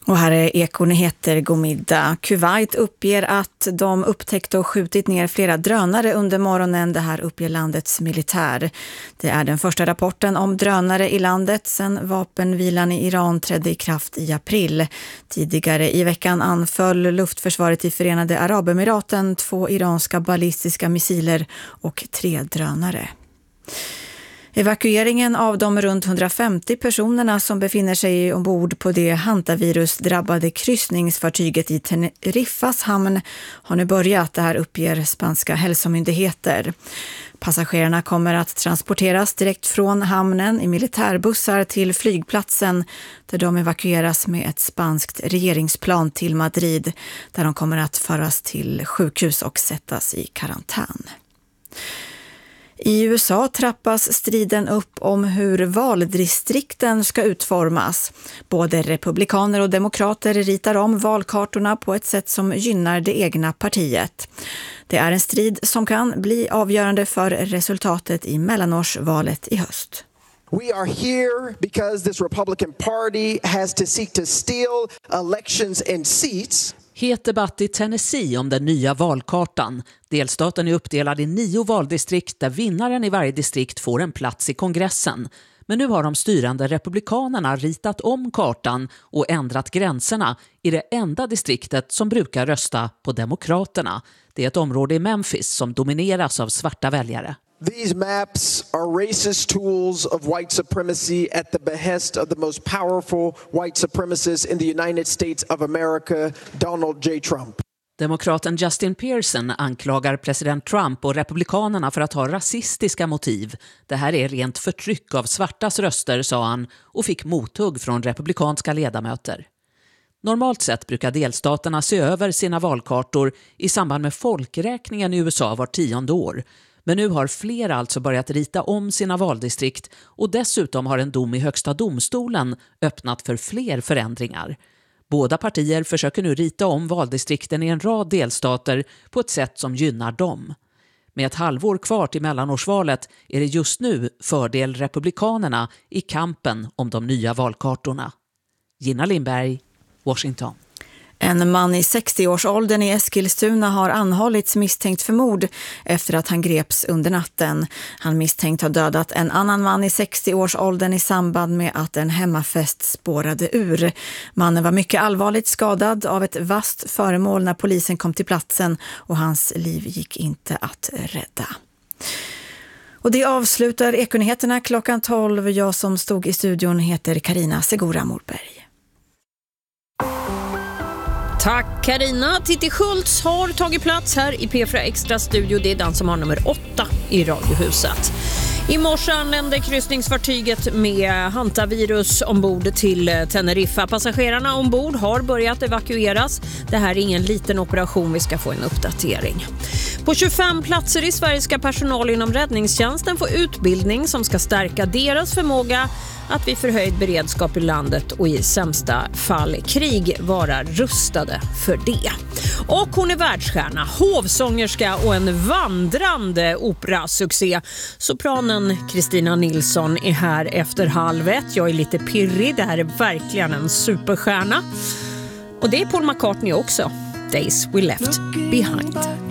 Och här är Ekonyheter, god middag. Kuwait uppger att de upptäckt och skjutit ner flera drönare under morgonen. Det här uppger landets militär. Det är den första rapporten om drönare i landet sedan vapenvilan i Iran trädde i kraft i april. Tidigare i veckan anföll luftförsvaret i Förenade Arabemiraten 2 iranska ballistiska missiler och 3 drönare. Evakueringen av de runt 150 personerna som befinner sig ombord på det hantavirus-drabbade kryssningsfartyget i Teneriffas hamn har nu börjat. Det här uppger spanska hälsomyndigheter. Passagerarna kommer att transporteras direkt från hamnen i militärbussar till flygplatsen där de evakueras med ett spanskt regeringsplan till Madrid där de kommer att föras till sjukhus och sättas i karantän. I USA trappas striden upp om hur valdistrikten ska utformas. Både republikaner och demokrater ritar om valkartorna på ett sätt som gynnar det egna partiet. Det är en strid som kan bli avgörande för resultatet i mellanårsvalet i höst. We are here because this Republican Party has to seek to steal elections and seats. Het debatt i Tennessee om den nya valkartan. Delstaten är uppdelad i 9 valdistrikt där vinnaren i varje distrikt får en plats i kongressen. Men nu har de styrande republikanerna ritat om kartan och ändrat gränserna i det enda distriktet som brukar rösta på demokraterna. Det är ett område i Memphis som domineras av svarta väljare. These maps are racist tools of white supremacy at the behest of the most powerful white supremacist in the United States of America, Donald J. Trump. Demokraten Justin Pearson anklagar president Trump och republikanerna för att ha rasistiska motiv. Det här är rent förtryck av svartas röster, sa han, och fick mothugg från republikanska ledamöter. Normalt sett brukar delstaterna se över sina valkartor i samband med folkräkningen i USA var 10:e år. Men nu har fler alltså börjat rita om sina valdistrikt och dessutom har en dom i högsta domstolen öppnat för fler förändringar. Båda partier försöker nu rita om valdistrikten i en rad delstater på ett sätt som gynnar dem. Med ett halvår kvar till mellanårsvalet är det just nu fördel republikanerna i kampen om de nya valkartorna. Gina Lindberg, Washington. En man i 60-årsåldern i Eskilstuna har anhållits misstänkt för mord efter att han greps under natten. Han misstänkt har dödat en annan man i 60-årsåldern i samband med att en hemmafest spårade ur. Mannen var mycket allvarligt skadad av ett vasst föremål när polisen kom till platsen och hans liv gick inte att rädda. Och det avslutar Ekonyheterna klockan 12. Jag som stod i studion heter Carina Segura Morberg. Tack Carina. Titti Schultz har tagit plats här i P4 Extra studio. Det är den som har nummer 8 i Radiohuset. I morse anlände kryssningsfartyget med hantavirus ombord till Teneriffa. Passagerarna ombord har börjat evakueras. Det här är ingen liten operation, vi ska få en uppdatering. På 25 platser i Sverige ska personal inom räddningstjänsten få utbildning som ska stärka deras förmåga att vid förhöjd beredskap i landet och i sämsta fall krig vara rustade för det. Och hon är världsstjärna, hovsångerska och en vandrande operasuccé. Sopranen Kristina Nilsson är här efter 12:30. Jag är lite pirrig, det här är verkligen en superstjärna. Och det är Paul McCartney också. Days We Left Behind.